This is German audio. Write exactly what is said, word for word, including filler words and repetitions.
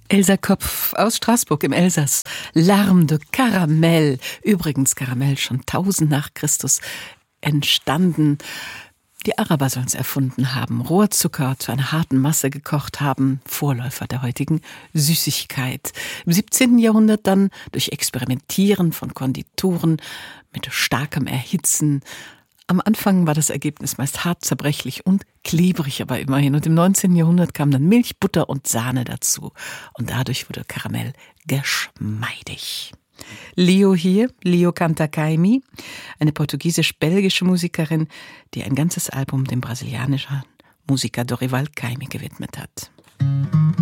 Elsa Kopf aus Straßburg im Elsass. Larme de Karamell. Übrigens Karamell schon tausend nach Christus entstanden. Die Araber sollen es erfunden haben, Rohrzucker zu einer harten Masse gekocht haben, Vorläufer der heutigen Süßigkeit. Im siebzehnten Jahrhundert dann durch Experimentieren von Konditoren mit starkem Erhitzen. Am Anfang war das Ergebnis meist hart, zerbrechlich und klebrig, aber immerhin. Und im neunzehnten Jahrhundert kamen dann Milch, Butter und Sahne dazu. Und dadurch wurde Karamell geschmeidig. Leo hier, Leo Cantacaymi, eine portugiesisch-belgische Musikerin, die ein ganzes Album dem brasilianischen Musiker Dorival Caymmi gewidmet hat.